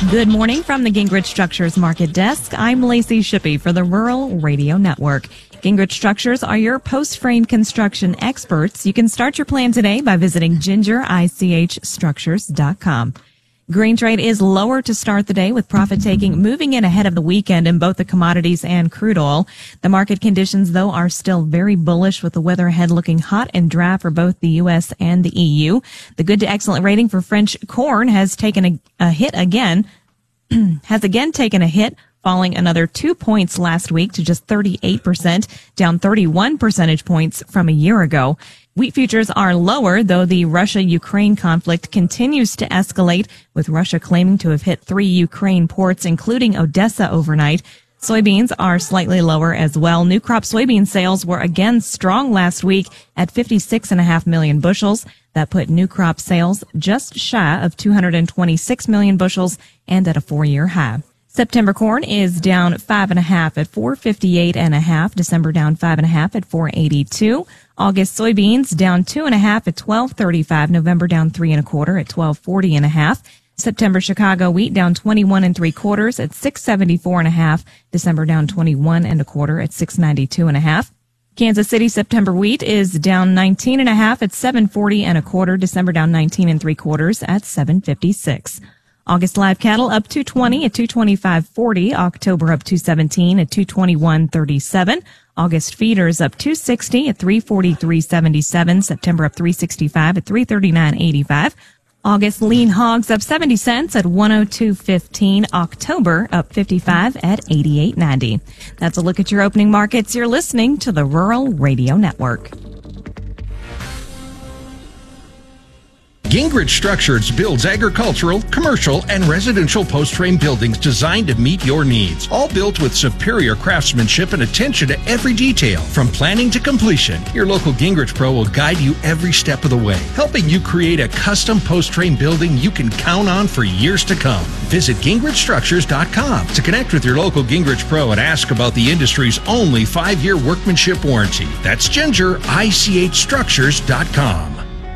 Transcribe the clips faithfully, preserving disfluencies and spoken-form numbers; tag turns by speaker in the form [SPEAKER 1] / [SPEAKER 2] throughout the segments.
[SPEAKER 1] Good morning from the Gingrich Structures Market Desk. I'm Lacey Shippey for the Rural Radio Network. Gingrich Structures are your post-frame construction experts. You can start your plan today by visiting ginger I C H structures dot com. Grain trade is lower to start the day, with profit taking moving in ahead of the weekend in both the commodities and crude oil. The market conditions, though, are still very bullish, with the weather ahead looking hot and dry for both the U S and the E U. The good to excellent rating for French corn has taken a, a hit again, has again taken a hit, falling another two points last week to just thirty-eight percent, down thirty-one percentage points from a year ago. Wheat futures are lower, though the Russia-Ukraine conflict continues to escalate, with Russia claiming to have hit three Ukraine ports, including Odessa, overnight. Soybeans are slightly lower as well. New crop soybean sales were again strong last week at fifty-six point five million bushels. That put new crop sales just shy of two hundred twenty-six million bushels and at a four-year high. September corn is down five and a half at four fifty-eight and a half. December down five and a half at four eighty-two. August soybeans down two and a half at twelve thirty-five. November down three and a quarter at twelve forty and a half. September Chicago wheat down twenty-one and three quarters at six seventy-four and a half. December down twenty-one and a quarter at six ninety-two and a half. Kansas City September wheat is down nineteen and a half at seven forty and a quarter. December down nineteen and three quarters at seven fifty-six. August live cattle up two twenty at two twenty-five forty. October up two seventeen at two twenty-one thirty-seven. August feeders up two sixty at three forty-three seventy-seven. September up three sixty-five at three thirty-nine eighty-five. August lean hogs up seventy cents at one oh two fifteen. October up fifty-five at eighty-eight ninety. That's a look at your opening markets. You're listening to the Rural Radio Network.
[SPEAKER 2] Gingrich Structures builds agricultural, commercial, and residential post-frame buildings designed to meet your needs. All built with superior craftsmanship and attention to every detail. From planning to completion, your local Gingrich Pro will guide you every step of the way, helping you create a custom post-frame building you can count on for years to come. Visit gingrich structures dot com to connect with your local Gingrich Pro and ask about the industry's only five-year workmanship warranty. That's ginger I C H structures dot com.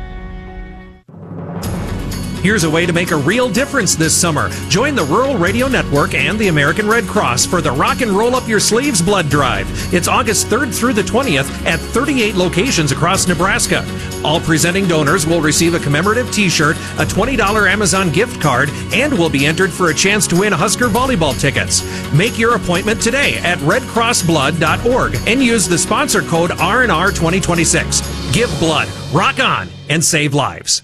[SPEAKER 3] Here's a way to make a real difference this summer. Join the Rural Radio Network and the American Red Cross for the Rock and Roll Up Your Sleeves Blood Drive. It's August third through the twentieth at thirty-eight locations across Nebraska. All presenting donors will receive a commemorative t-shirt, a twenty dollars Amazon gift card, and will be entered for a chance to win Husker volleyball tickets. Make your appointment today at red cross blood dot org and use the sponsor code R N R twenty twenty-six. Give blood, rock on, and save lives.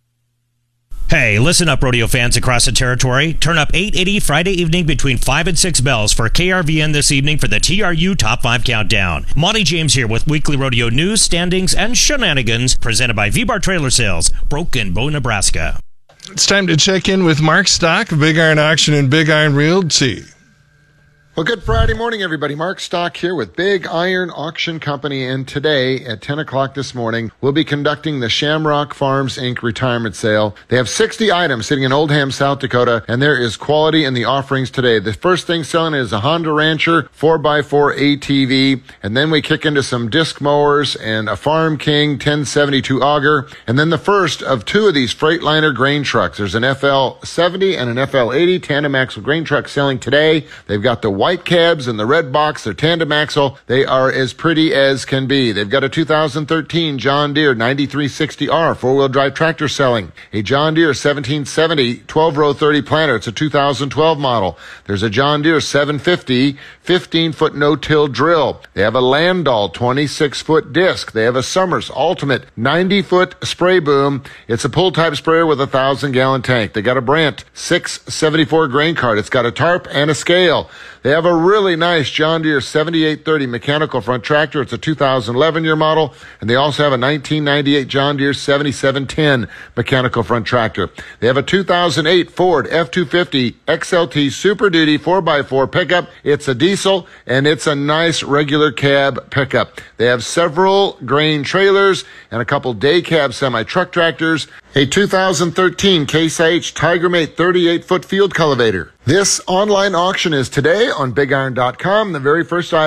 [SPEAKER 4] Hey, listen up, rodeo fans across the territory. Turn up eight eighty Friday evening between five and six bells for K R V N this evening for the T R U Top five Countdown. Monty James here with weekly rodeo news, standings, and shenanigans presented by V-Bar Trailer Sales, Broken Bow, Nebraska.
[SPEAKER 5] It's time to check in with Mark Stock of Big Iron Auction and Big Iron Realty.
[SPEAKER 6] Well, good Friday morning, everybody. Mark Stock here with Big Iron Auction Company, and today at ten o'clock this morning, we'll be conducting the Shamrock Farms, Incorporated retirement sale. They have sixty items sitting in Oldham, South Dakota, and there is quality in the offerings today. The first thing selling is a Honda Rancher four by four A T V, and then we kick into some disc mowers and a Farm King ten seventy-two auger, and then the first of two of these Freightliner grain trucks. There's an F L seventy and an F L eighty tandem axle grain truck selling today. They've got the white cabs and the red box. They're tandem axle. They are as pretty as can be. They've got a two thousand thirteen John Deere ninety-three sixty R four-wheel drive tractor selling. A John Deere seventeen seventy twelve row thirty planter. It's a two thousand twelve model. There's a John Deere seven fifty fifteen foot no-till drill. They have a Landau twenty-six foot disc. They have a Summers Ultimate ninety foot spray boom. It's a pull-type sprayer with a one thousand gallon tank. They got a Brandt six seventy-four grain cart. It's got a tarp and a scale. They have a really nice John Deere seventy-eight thirty mechanical front tractor. It's a two thousand eleven year model. And they also have a nineteen ninety-eight John Deere seventy-seven ten mechanical front tractor. They have a two thousand eight Ford F two fifty X L T Super Duty four by four pickup. It's a diesel, and it's a nice regular cab pickup. They have several grain trailers and a couple day cab semi-truck tractors. A two thousand thirteen Case I H Tigermate thirty-eight foot field cultivator. This online auction is today on big iron dot com. The very first item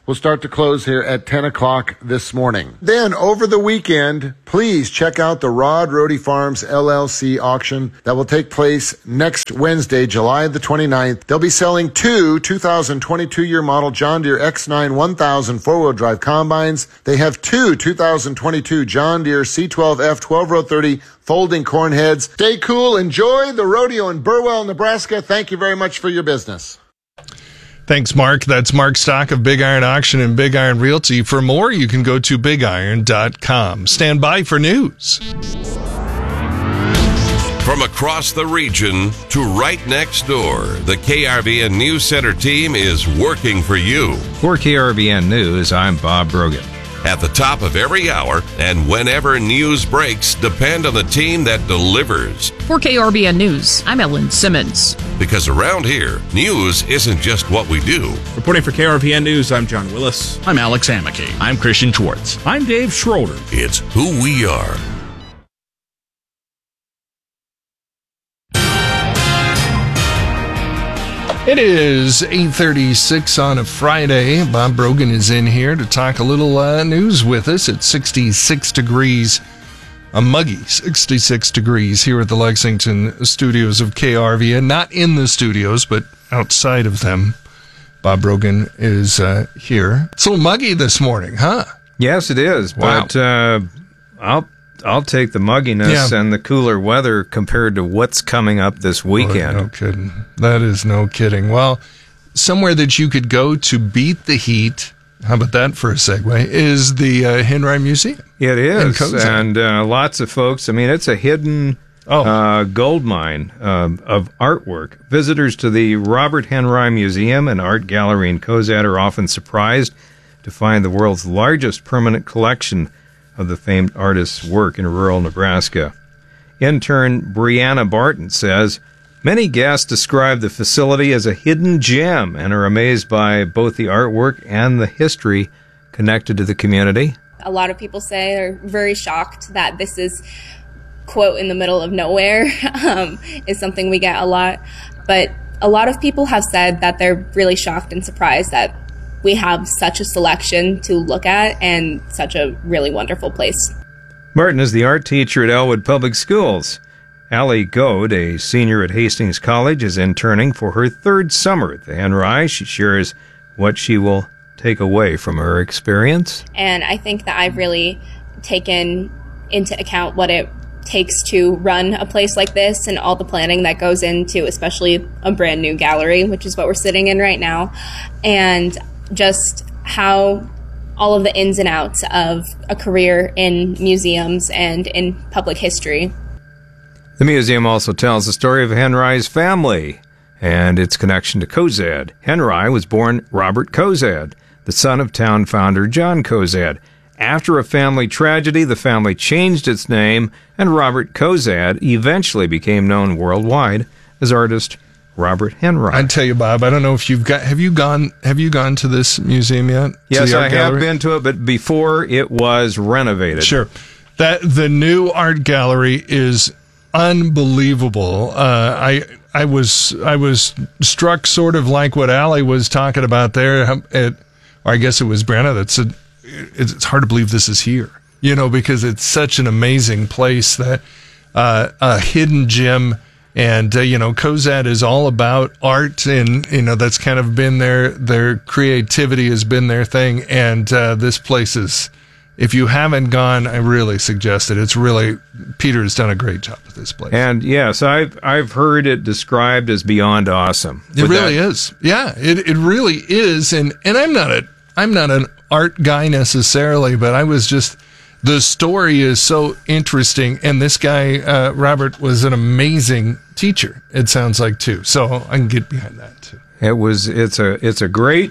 [SPEAKER 6] will start to close here at ten o'clock this morning. Then over the weekend, please check out the Rod Rohde Farms L L C auction that will take place next Wednesday, July the twenty-ninth. They'll be selling two two thousand twenty-two year model John Deere X nine one thousand four-wheel drive combines. They have two two thousand twenty-two John Deere C twelve F twelve row thirty folding corn heads. Stay cool. Enjoy the rodeo in Burwell, Nebraska. Thank you very much for your business.
[SPEAKER 5] Thanks, Mark. That's Mark Stock of Big Iron Auction and Big Iron Realty. For more, you can go to big iron dot com. Stand by for news.
[SPEAKER 7] From across the region to right next door, the K R V N News Center team is working for you.
[SPEAKER 8] For K R V N News, I'm Bob Brogan.
[SPEAKER 7] At the top of every hour and whenever news breaks, depend on the team that delivers.
[SPEAKER 9] For K R V N News, I'm Ellen Simmons.
[SPEAKER 7] Because around here, news isn't just what we do.
[SPEAKER 10] Reporting for K R V N News, I'm John Willis.
[SPEAKER 11] I'm Alex Amicky. I'm Christian Schwartz.
[SPEAKER 10] I'm Dave Schroeder.
[SPEAKER 7] It's who we are.
[SPEAKER 5] It is eight thirty-six on a Friday. Bob Brogan is in here to talk a little uh, news with us. It's sixty-six degrees, a muggy sixty-six degrees here at the Lexington studios of K R V N. Not in the studios, but outside of them. Bob Brogan is uh, here. It's a little muggy this morning, huh?
[SPEAKER 8] Yes, it is.
[SPEAKER 5] Wow.
[SPEAKER 8] But uh, I'll I'll take the mugginess
[SPEAKER 5] Yeah.
[SPEAKER 8] and the cooler weather compared to what's coming up this weekend.
[SPEAKER 5] Oh, no kidding. That is no kidding. Well, somewhere that you could go to beat the heat, how about that for a segue, is the uh, Henry Museum.
[SPEAKER 8] It is.
[SPEAKER 5] Cozad.
[SPEAKER 8] And uh, lots of folks, I mean, it's a hidden
[SPEAKER 5] Oh.
[SPEAKER 8] uh, gold mine um, of artwork. Visitors to the Robert Henry Museum and Art Gallery in Cozad are often surprised to find the world's largest permanent collection of the famed artist's work in rural Nebraska. Intern Brianna Barton says, many guests describe the facility as a hidden gem and are amazed by both the artwork and the history connected to the community.
[SPEAKER 12] A lot of people say they're very shocked that this is, quote, in the middle of nowhere, um, is something we get a lot. But a lot of people have said that they're really shocked and surprised that we have such a selection to look at and such a really wonderful place.
[SPEAKER 8] Martin is the art teacher at Elwood Public Schools. Allie Goad, a senior at Hastings College, is interning for her third summer at the Henry. She shares what she will take away from her experience.
[SPEAKER 12] And I think that I've really taken into account what it takes to run a place like this and all the planning that goes into especially a brand new gallery, which is what we're sitting in right now, and just how all of the ins and outs of a career in museums and in public history.
[SPEAKER 8] The museum also tells the story of Henry's family and its connection to Cozad. Henry was born Robert Cozad, the son of town founder John Cozad. After a family tragedy, the family changed its name, and Robert Cozad eventually became known worldwide as artist Robert Henry.
[SPEAKER 5] I tell you, Bob, I don't know if you've got have you gone have you gone to this museum yet?
[SPEAKER 8] Yes, I
[SPEAKER 5] gallery?
[SPEAKER 8] have been to it, but before it was renovated.
[SPEAKER 5] Sure. That the new art gallery is unbelievable. Uh, I I was I was struck sort of like what Allie was talking about there. At, or I guess it was Brenna that said it's hard to believe this is here. You know, because it's such an amazing place, that uh, a hidden gem. And, uh, you know, Cozad is all about art, and, you know, that's kind of been their, their creativity has been their thing. And uh, this place is, if you haven't gone, I really suggest it. It's really, Peter's done a great job with this place.
[SPEAKER 8] And, yes, I've I've heard it described as beyond awesome.
[SPEAKER 5] It
[SPEAKER 8] Would
[SPEAKER 5] really
[SPEAKER 8] that-
[SPEAKER 5] is. Yeah, it it really is. And, and I'm not a, I'm not an art guy necessarily, but I was just, the story is so interesting, and this guy, uh, Robert, was an amazing teacher, it sounds like, too. So I can get behind that, too.
[SPEAKER 8] It was. It's a. It's a great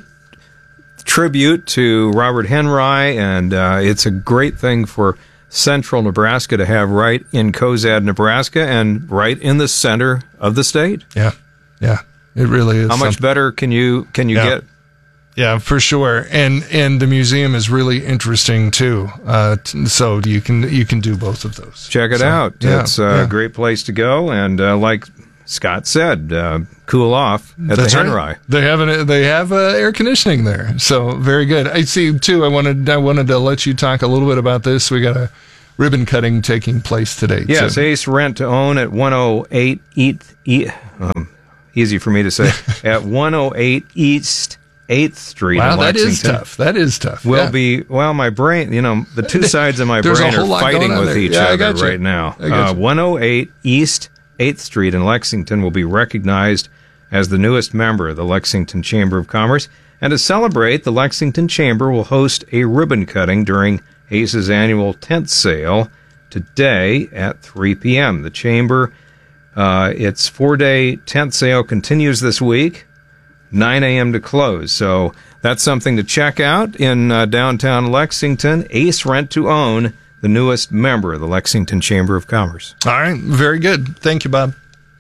[SPEAKER 8] tribute to Robert Henry, and uh, it's a great thing for central Nebraska to have right in Cozad, Nebraska, and right in the center of the state.
[SPEAKER 5] Yeah, yeah, it really is.
[SPEAKER 8] How much
[SPEAKER 5] something.
[SPEAKER 8] better can you can you
[SPEAKER 5] Yeah.
[SPEAKER 8] get?
[SPEAKER 5] Yeah, for sure. And and the museum is really interesting too. Uh, t- so you can you can do both of those.
[SPEAKER 8] Check it
[SPEAKER 5] So,
[SPEAKER 8] out.
[SPEAKER 5] Yeah,
[SPEAKER 8] It's a
[SPEAKER 5] yeah.
[SPEAKER 8] great place to go, and uh, like Scott said, uh, cool off at
[SPEAKER 5] That's
[SPEAKER 8] the
[SPEAKER 5] right.
[SPEAKER 8] Henry.
[SPEAKER 5] They have an, they have uh, air conditioning there, so very good. I see too. I wanted I wanted to let you talk a little bit about this. We got a ribbon cutting taking place today.
[SPEAKER 8] Yes,
[SPEAKER 5] too.
[SPEAKER 8] Ace Rent to Own at one oh eight East, e, um, easy for me to say, at one oh eight East eighth Street
[SPEAKER 5] Wow,
[SPEAKER 8] in
[SPEAKER 5] that
[SPEAKER 8] Lexington.
[SPEAKER 5] is tough. That is tough.
[SPEAKER 8] Will
[SPEAKER 5] yeah.
[SPEAKER 8] be, well, my brain, you know, the two sides of my
[SPEAKER 5] There's a
[SPEAKER 8] brain
[SPEAKER 5] whole
[SPEAKER 8] are
[SPEAKER 5] lot
[SPEAKER 8] fighting
[SPEAKER 5] going on
[SPEAKER 8] with
[SPEAKER 5] there.
[SPEAKER 8] each
[SPEAKER 5] Yeah, I
[SPEAKER 8] other
[SPEAKER 5] got you.
[SPEAKER 8] right now.
[SPEAKER 5] I got
[SPEAKER 8] Uh,
[SPEAKER 5] you.
[SPEAKER 8] one oh eight East eighth Street in Lexington will be recognized as the newest member of the Lexington Chamber of Commerce. And to celebrate, the Lexington Chamber will host a ribbon cutting during Ace's annual tent sale today at three p.m. The Chamber, uh, its four-day tent sale continues this week, nine a.m. to close. So that's something to check out in uh, downtown Lexington. Ace Rent to Own, the newest member of the Lexington Chamber of Commerce.
[SPEAKER 5] All right, very good. Thank you, Bob.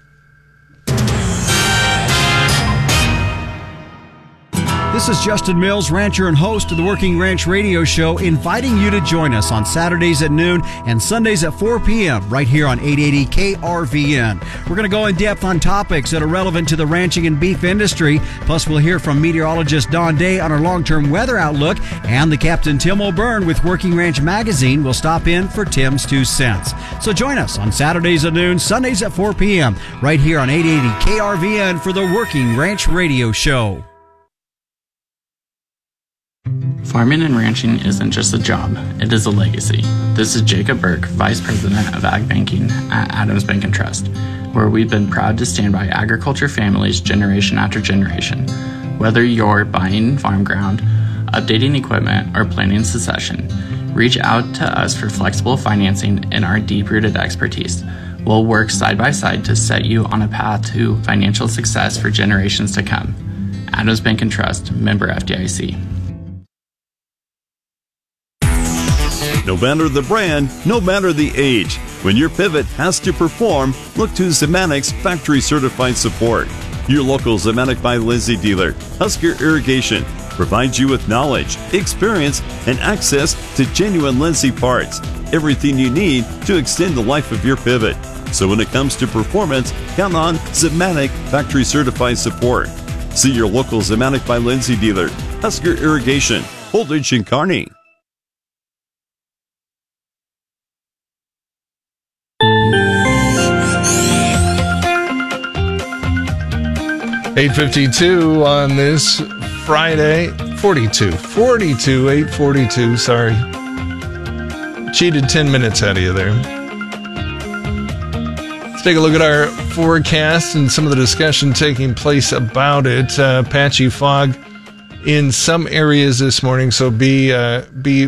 [SPEAKER 13] This is Justin Mills, rancher and host of the Working Ranch Radio Show, inviting you to join us on Saturdays at noon and Sundays at four p.m. right here on eight eighty K R V N. We're going to go in depth on topics that are relevant to the ranching and beef industry. Plus, we'll hear from meteorologist Don Day on our long-term weather outlook, and the Captain Tim O'Byrne with Working Ranch Magazine will stop in for Tim's Two Cents. So join us on Saturdays at noon, Sundays at four p.m. right here on eight eighty K R V N for the Working Ranch Radio Show.
[SPEAKER 14] Farming and ranching isn't just a job, it is a legacy. This is Jacob Burke, Vice President of Ag Banking at Adams Bank and Trust, where we've been proud to stand by agriculture families generation after generation. Whether you're buying farm ground, updating equipment, or planning succession, reach out to us for flexible financing and our deep-rooted expertise. We'll work side by side to set you on a path to financial success for generations to come. Adams Bank and Trust, member F D I C.
[SPEAKER 15] No matter the brand, no matter the age, when your pivot has to perform, look to Zemanic's factory certified support. Your local Zematic by Lindsay dealer, Husker Irrigation, provides you with knowledge, experience, and access to genuine Lindsay parts. Everything you need to extend the life of your pivot. So when it comes to performance, count on Zematic factory certified support. See your local Zematic by Lindsay dealer, Husker Irrigation, Holdridge and Kearney.
[SPEAKER 5] eight fifty-two on this Friday. forty-two. forty-two, eight forty-two, sorry. Cheated ten minutes out of you there. Let's take a look at our forecast and some of the discussion taking place about it. Uh, patchy fog in some areas this morning, so be uh, be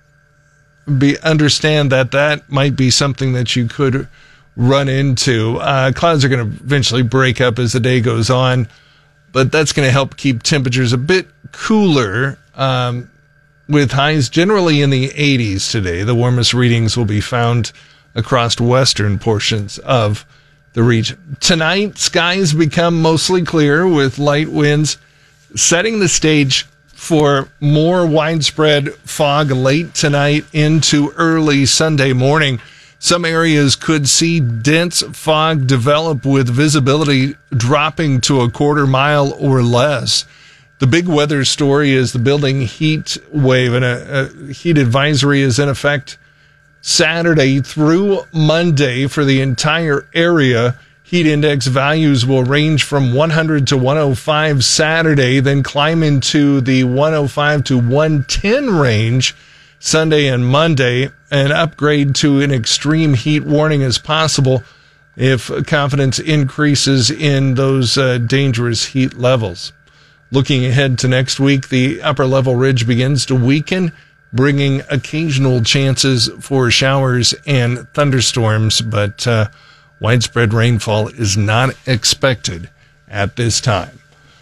[SPEAKER 5] be understand that that might be something that you could run into. Uh, clouds are going to eventually break up as the day goes on, but that's going to help keep temperatures a bit cooler, um, with highs generally in the eighties today. The warmest readings will be found across western portions of the region. Tonight, skies become mostly clear with light winds, setting the stage for more widespread fog late tonight into early Sunday morning. Some areas could see dense fog develop with visibility dropping to a quarter mile or less. The big weather story is the building heat wave, and a, a heat advisory is in effect Saturday through Monday for the entire area. Heat index values will range from one hundred to one oh five Saturday, then climb into the one oh five to one ten range Sunday and Monday. An upgrade to an extreme heat warning is possible if confidence increases in those uh, dangerous heat levels. Looking ahead to next week, the upper level ridge begins to weaken, bringing occasional chances for showers and thunderstorms, but uh, widespread rainfall is not expected at this time.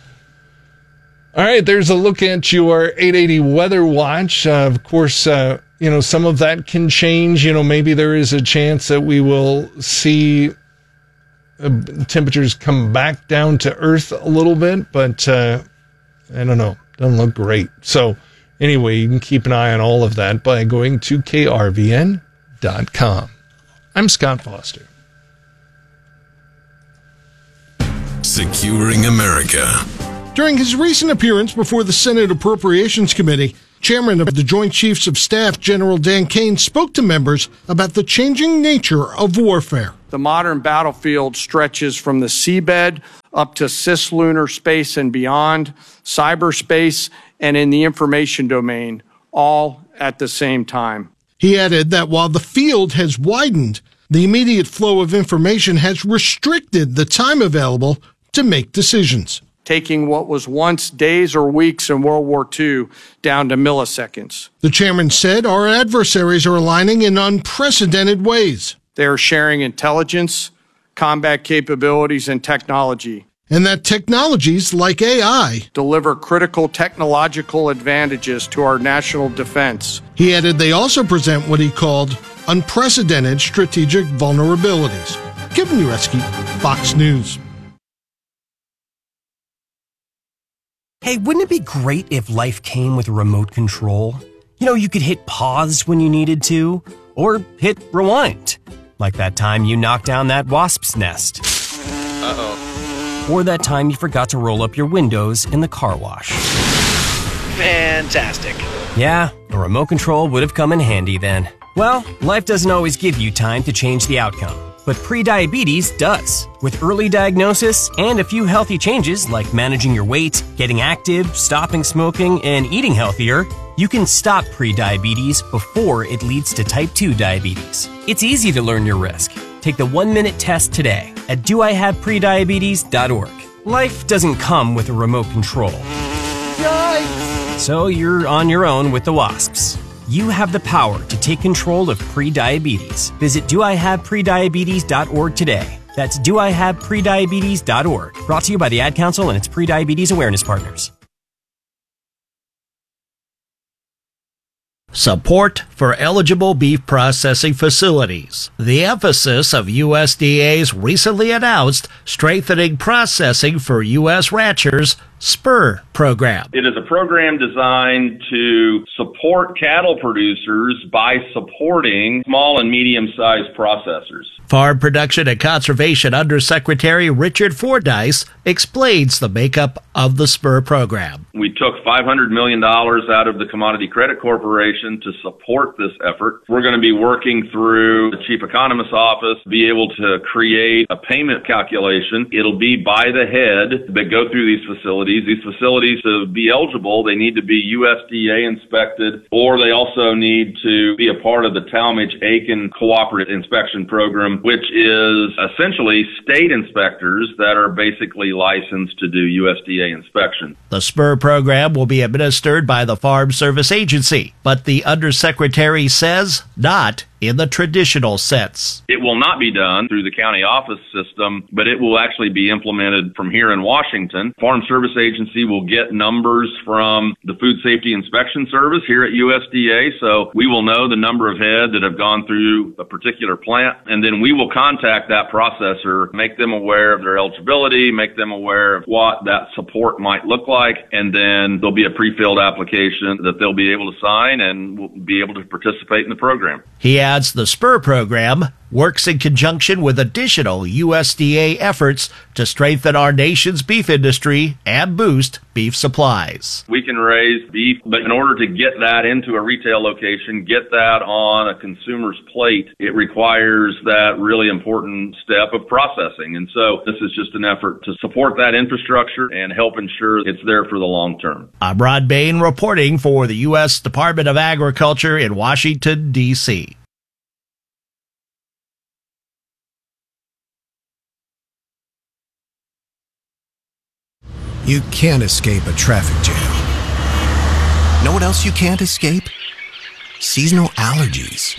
[SPEAKER 5] All right, there's a look at your eight eighty Weather Watch. Uh, of course, uh, you know, some of that can change. You know, maybe there is a chance that we will see uh, temperatures come back down to earth a little bit, but uh, I don't know. Doesn't look great. So anyway, you can keep an eye on all of that by going to K R V N dot com. I'm Scott Foster.
[SPEAKER 16] securing America.
[SPEAKER 17] During his recent appearance before the Senate Appropriations Committee, Chairman of the Joint Chiefs of Staff, General Dan Kane, spoke to members about the changing nature of warfare.
[SPEAKER 18] The modern battlefield stretches from the seabed up to cislunar space and beyond, cyberspace, and in the information domain, all at the same time.
[SPEAKER 17] He added that while the field has widened, the immediate flow of information has restricted the time available to make decisions.
[SPEAKER 18] Taking what was once days or weeks in World War Two down to milliseconds.
[SPEAKER 17] The chairman said our adversaries are aligning in unprecedented ways.
[SPEAKER 18] They are sharing intelligence, combat capabilities, and technology.
[SPEAKER 17] And that technologies like A I
[SPEAKER 18] deliver critical technological advantages to our national defense.
[SPEAKER 17] He added they also present what he called unprecedented strategic vulnerabilities. Kevin Ureski, Fox News.
[SPEAKER 19] Hey, wouldn't it be great if life came with a remote control? You know, you could hit pause when you needed to, or hit rewind. Like that time you knocked down that wasp's nest.
[SPEAKER 20] Uh-oh.
[SPEAKER 19] Or that time you forgot to roll up your windows in the car wash.
[SPEAKER 20] Fantastic.
[SPEAKER 19] Yeah, a remote control would have come in handy then. Well, life doesn't always give you time to change the outcome. But prediabetes does. With early diagnosis and a few healthy changes like managing your weight, getting active, stopping smoking, and eating healthier, you can stop prediabetes before it leads to type two diabetes. It's easy to learn your risk. Take the one-minute test today at do I have prediabetes dot org. Life doesn't come with a remote control. Yikes! So you're on your own with the wasps. You have the power to take control of prediabetes. Visit do I have prediabetes dot org today. That's do I have prediabetes dot org. Brought to you by the Ad Council and its prediabetes awareness partners.
[SPEAKER 21] Support for eligible beef processing facilities. The emphasis of U S D A's recently announced Strengthening Processing for U S Ranchers SPUR program.
[SPEAKER 22] It is a program designed to support cattle producers by supporting small and medium-sized processors.
[SPEAKER 21] Farm Production and Conservation Undersecretary Richard Fordyce explains the makeup of the SPUR program.
[SPEAKER 22] We took five hundred million dollars out of the Commodity Credit Corporation to support this effort. We're going to be working through the Chief Economist's office, be able to create a payment calculation. It'll be by the head that go through these facilities. These facilities, to be eligible, they need to be U S D A inspected, or they also need to be a part of the Talmadge-Aiken Cooperative Inspection Program, which is essentially state inspectors that are basically licensed to do U S D A inspection.
[SPEAKER 21] The SPUR program will be administered by the Farm Service Agency, but the Undersecretary says not in the traditional sense.
[SPEAKER 22] It will not be done through the county office system, but it will actually be implemented from here in Washington. Farm Service Agency will get numbers from the Food Safety Inspection Service here at U S D A, so we will know the number of head that have gone through a particular plant, and then we will contact that processor, make them aware of their eligibility, make them aware of what that support might look like, and then there'll be a pre-filled application that they'll be able to sign and will be able to participate in the program.
[SPEAKER 21] He adds the SPUR program works in conjunction with additional U S D A efforts to strengthen our nation's beef industry and boost beef supplies.
[SPEAKER 22] We can raise beef, but in order to get that into a retail location, get that on a consumer's plate, it requires that really important step of processing. And so this is just an effort to support that infrastructure and help ensure it's there for the long term.
[SPEAKER 21] I'm Rod Bain reporting for the U S Department of Agriculture in Washington, D C
[SPEAKER 23] You can't escape a traffic jam. Know what else you can't escape? Seasonal allergies.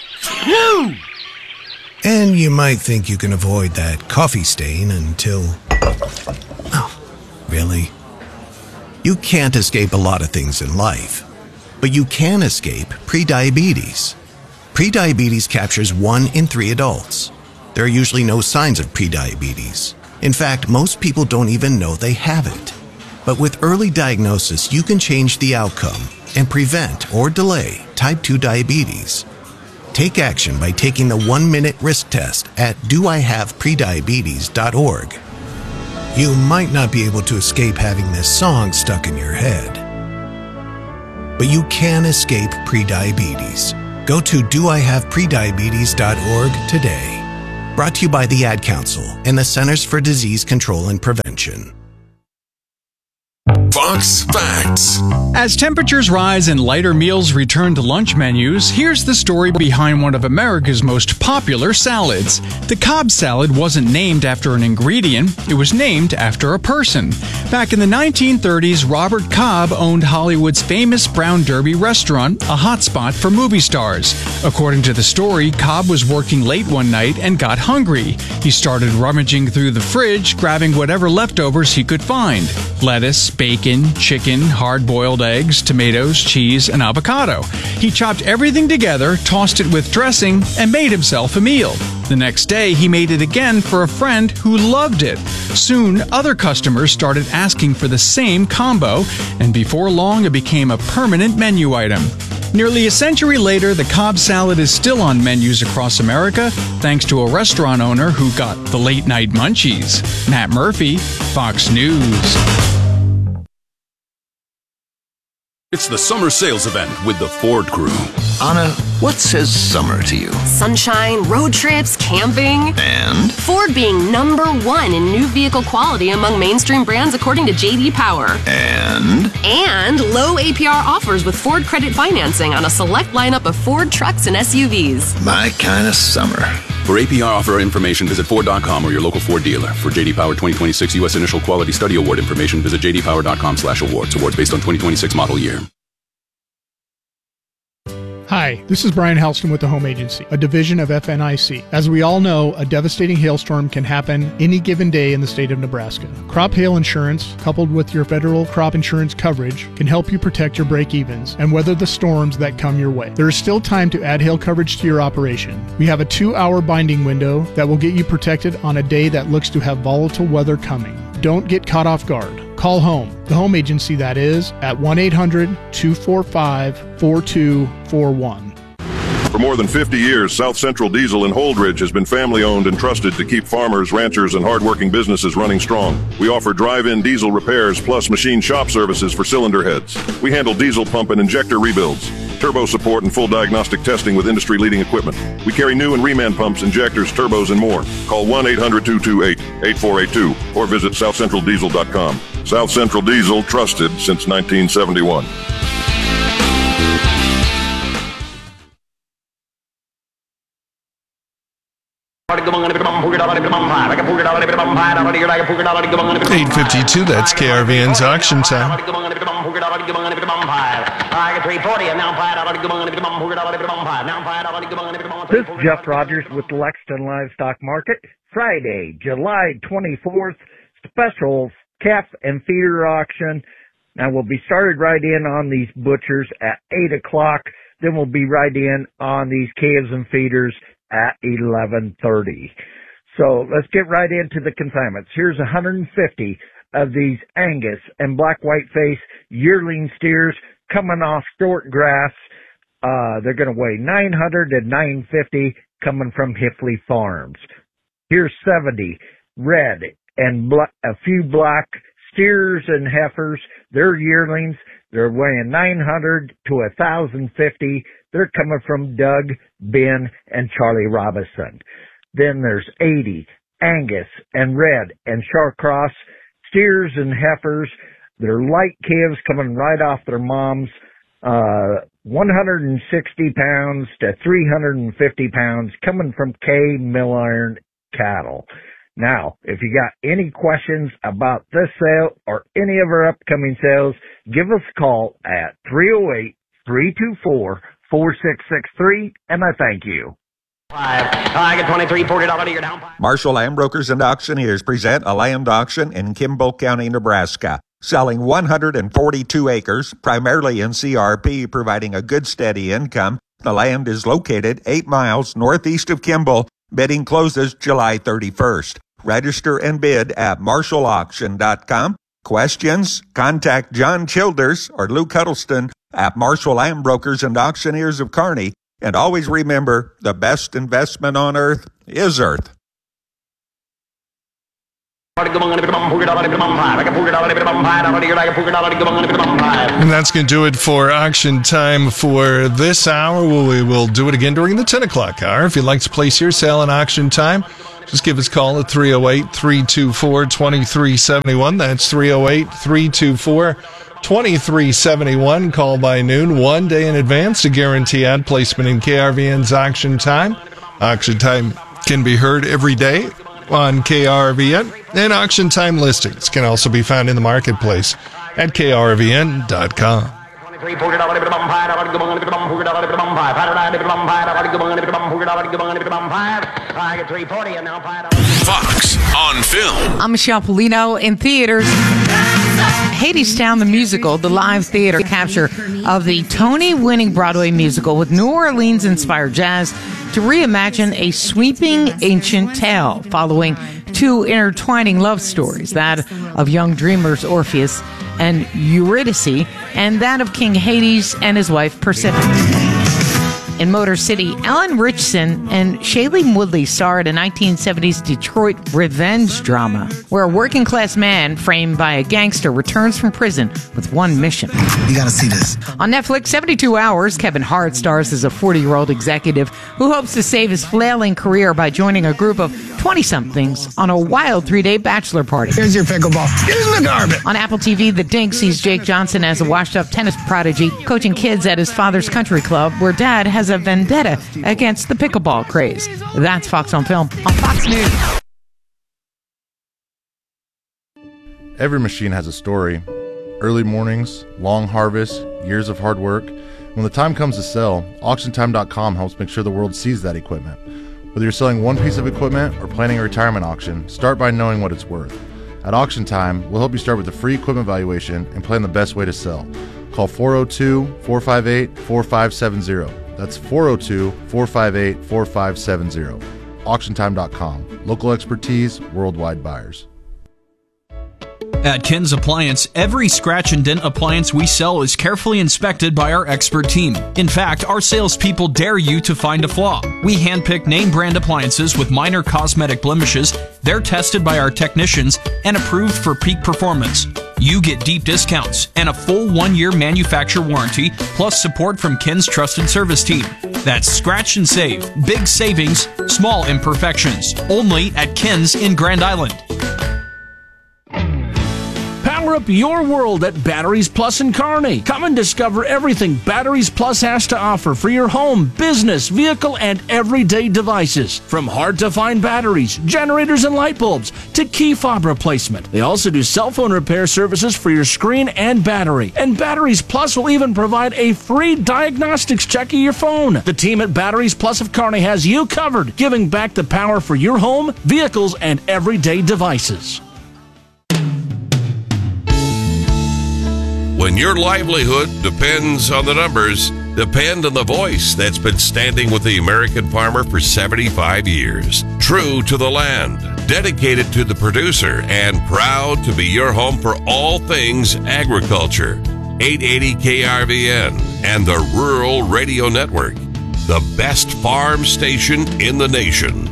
[SPEAKER 23] And you might think you can avoid that coffee stain until... Oh, really? You can't escape a lot of things in life, but you can escape prediabetes. Prediabetes captures one in three adults. There are usually no signs of prediabetes. In fact, most people don't even know they have it. But with early diagnosis, you can change the outcome and prevent or delay type two diabetes. Take action by taking the one-minute risk test at do I have prediabetes dot org. You might not be able to escape having this song stuck in your head. But you can escape prediabetes. Go to do I have prediabetes dot org today. Brought to you by the Ad Council and the Centers for Disease Control and Prevention.
[SPEAKER 1] Fox Facts.
[SPEAKER 2] As temperatures rise and lighter meals return to lunch menus, here's the story behind one of America's most popular salads. The Cobb salad wasn't named after an ingredient, it was named after a person. Back in the nineteen thirties, Robert Cobb owned Hollywood's famous Brown Derby restaurant, a hotspot for movie stars. According to the story, Cobb was working late one night and got hungry. He started rummaging through the fridge, grabbing whatever leftovers he could find. Lettuce, bacon, chicken, hard-boiled eggs, tomatoes, cheese, and avocado. He chopped everything together, tossed it with dressing, and made himself a meal. The next day, he made it again for a friend who loved it. Soon, other customers started asking for the same combo, and before long, it became a permanent menu item. Nearly a century later, the Cobb salad is still on menus across America, thanks to a restaurant owner who got the late-night munchies. Matt Murphy, Fox News.
[SPEAKER 1] It's the summer sales event with the Ford Crew.
[SPEAKER 16] Anna, what says summer to you?
[SPEAKER 24] Sunshine, road trips, camping.
[SPEAKER 16] And?
[SPEAKER 24] Ford being number one in new vehicle quality among mainstream brands according to J D Power.
[SPEAKER 16] And?
[SPEAKER 24] And low A P R offers with Ford Credit Financing on a select lineup of Ford trucks and S U Vs.
[SPEAKER 16] My kind of summer.
[SPEAKER 1] For A P R offer information, visit Ford dot com or your local Ford dealer. For J D Power twenty twenty-six U S Initial Quality Study Award information, visit J D Power dot com slash awards. Awards based on twenty twenty-six model year.
[SPEAKER 25] Hi, this is Brian Halston with the Home Agency, a division of F N I C. As we all know, a devastating hailstorm can happen any given day in the state of Nebraska. Crop hail insurance, coupled with your federal crop insurance coverage, can help you protect your break-evens and weather the storms that come your way. There is still time to add hail coverage to your operation. We have a two-hour binding window that will get you protected on a day that looks to have volatile weather coming. Don't get caught off guard. Call home, the Home Agency that is, at one eight hundred two four five four two four one.
[SPEAKER 26] For more than fifty years, South Central Diesel in Holdridge has been family-owned and trusted to keep farmers, ranchers, and hardworking businesses running strong. We offer drive-in diesel repairs plus machine shop services for cylinder heads. We handle diesel pump and injector rebuilds, turbo support, and full diagnostic testing with industry-leading equipment. We carry new and reman pumps, injectors, turbos, and more. Call one eight hundred two two eight eight four eight two or visit south central diesel dot com. South Central Diesel, trusted since nineteen seventy-one.
[SPEAKER 5] eight fifty-two, that's K R V N's auction time.
[SPEAKER 27] This is Jeff Rogers with Lexington Livestock Market. Friday, July twenty-fourth, special calf and feeder auction. Now we'll be started right in on these butchers at eight o'clock. Then we'll be right in on these calves and feeders at eleven thirty. So let's get right into the consignments. Here's one hundred fifty of these Angus and black white face yearling steers coming off short grass. Uh, they're going to weigh nine hundred and nine fifty coming from Hifley Farms. Here's seventy red and black, a few black steers and heifers. They're yearlings. They're weighing nine hundred to one thousand fifty. They're coming from Doug, Ben, and Charlie Robinson. Then there's eighty Angus and red and Shawcross steers and heifers. They're light calves coming right off their moms. Uh, one hundred sixty pounds to three hundred fifty pounds coming from K Mill Iron Cattle. Now, if you got any questions about this sale or any of our upcoming sales, give us a call at three oh eight, three two four, four six six three, and I thank you.
[SPEAKER 28] I get twenty-three, forty dollars a year down.
[SPEAKER 29] Marshall Land Brokers and Auctioneers present a land auction in Kimball County, Nebraska. Selling one hundred forty-two acres, primarily in C R P, providing a good steady income. The land is located eight miles northeast of Kimball. Bidding closes July thirty-first. Register and bid at marshall auction dot com. Questions? Contact John Childers or Luke Huddleston at Marshall Land Brokers and Auctioneers of Kearney. And always remember, the best investment on earth is earth.
[SPEAKER 26] And that's going to do it for auction time for this hour. We will do it again during the ten o'clock hour. If you'd like to place your sale in auction time, just give us a call at three oh eight, three two four, two three seven one. That's three oh eight, three two four, two three seven one. Call by noon, one day in advance to guarantee ad placement in K R V N's auction time. Auction time can be heard every day on K R V N, and auction time listings can also be found in the marketplace at K R V N dot com.
[SPEAKER 3] Fox on Film.
[SPEAKER 4] I'm Michelle Polino. In theaters, Hadestown the musical, the live theater capture of the Tony-winning Broadway musical with New Orleans-inspired jazz to reimagine a sweeping ancient tale following two intertwining love stories, that of young dreamers Orpheus and Eurydice, and that of King Hades and his wife Persephone. In Motor City, Ellen Richson and Shailene Woodley star in a nineteen seventies Detroit revenge drama where a working-class man framed by a gangster returns from prison with one mission.
[SPEAKER 6] You gotta see this.
[SPEAKER 4] On Netflix, seventy-two hours, Kevin Hart stars as a forty-year-old executive who hopes to save his flailing career by joining a group of twenty-somethings on a wild three-day bachelor party.
[SPEAKER 6] Here's your pickleball. Here's the garbage.
[SPEAKER 4] On Apple T V, The Dink sees Jake Johnson as a washed-up tennis prodigy coaching kids at his father's country club where dad has a vendetta against the pickleball craze. That's Fox on Film on Fox News.
[SPEAKER 7] Every machine has a story. Early mornings, long harvests, years of hard work. When the time comes to sell, auction time dot com helps make sure the world sees that equipment. Whether you're selling one piece of equipment or planning a retirement auction, start by knowing what it's worth. At Auction Time, we'll help you start with a free equipment valuation and plan the best way to sell. Call four oh two, four five eight, four five seven zero. That's four oh two, four five eight, four five seven zero. auction time dot com. Local expertise, worldwide buyers.
[SPEAKER 8] At Ken's Appliance, every scratch and dent appliance we sell is carefully inspected by our expert team. In fact, our salespeople dare you to find a flaw. We handpick name brand appliances with minor cosmetic blemishes. They're tested by our technicians and approved for peak performance. You get deep discounts and a full one-year manufacturer warranty, plus support from Ken's trusted service team. That's scratch and save. Big savings, small imperfections. Only at Ken's in Grand Island.
[SPEAKER 9] Power up your world at Batteries Plus in Kearney. Come and discover everything Batteries Plus has to offer for your home, business, vehicle, and everyday devices. From hard-to-find batteries, generators, and light bulbs to key fob replacement. They also do cell phone repair services for your screen and battery. And Batteries Plus will even provide a free diagnostics check of your phone. The team at Batteries Plus of Kearney has you covered, giving back the power for your home, vehicles, and everyday devices.
[SPEAKER 3] When your livelihood depends on the numbers, depend on the voice that's been standing with the American farmer for seventy-five years. True to the land, dedicated to the producer, and proud to be your home for all things agriculture. eight eighty K R V N and the Rural Radio Network, the best farm station in the nation.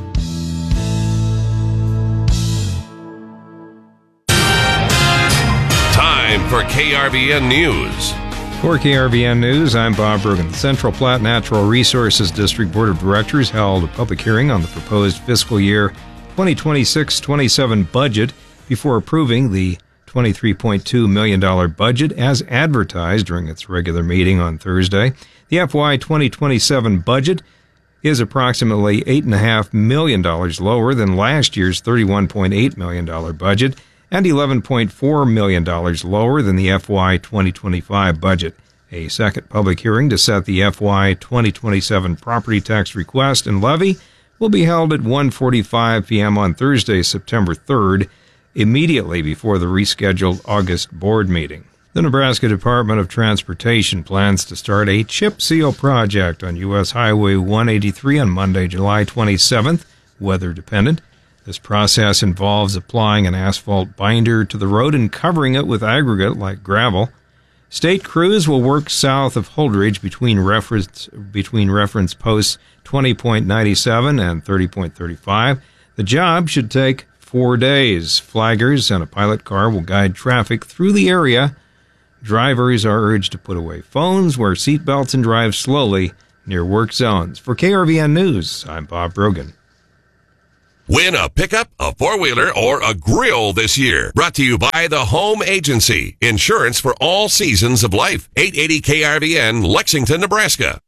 [SPEAKER 3] For K R V N News.
[SPEAKER 10] For K R V N News, I'm Bob Bergen. The Central Platte Natural Resources District Board of Directors held a public hearing on the proposed fiscal year twenty twenty-six twenty-seven budget before approving the twenty-three point two million dollars budget as advertised during its regular meeting on Thursday. The F Y twenty twenty-seven budget is approximately eight point five million dollars lower than last year's thirty-one point eight million dollars budget, and eleven point four million dollars lower than the F Y twenty twenty-five budget. A second public hearing to set the F Y twenty twenty-seven property tax request and levy will be held at one forty-five p.m. on Thursday, September third, immediately before the rescheduled August board meeting. The Nebraska Department of Transportation plans to start a chip seal project on U S Highway one eighty-three on Monday, July twenty-seventh, weather dependent. This process involves applying an asphalt binder to the road and covering it with aggregate like gravel. State crews will work south of Holdridge between reference between reference posts twenty point nine seven and thirty point three five. The job should take four days. Flaggers and a pilot car will guide traffic through the area. Drivers are urged to put away phones, wear seatbelts, and drive slowly near work zones. For K R V N News, I'm Bob Brogan.
[SPEAKER 3] Win a pickup, a four-wheeler, or a grill this year. Brought to you by the Home Agency. Insurance for all seasons of life. eight eighty K R V N, Lexington, Nebraska.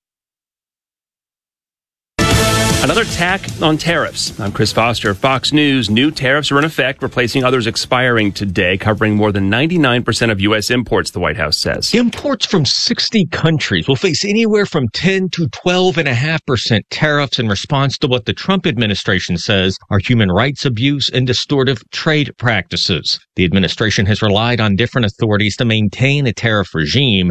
[SPEAKER 11] Another tack on tariffs. I'm Chris Foster, Fox News. New tariffs are in effect, replacing others expiring today, covering more than ninety-nine percent of U S imports, the White House says.
[SPEAKER 12] Imports from sixty countries will face anywhere from ten to twelve point five percent tariffs in response to what the Trump administration says are human rights abuse and distortive trade practices. The administration has relied on different authorities to maintain a tariff regime.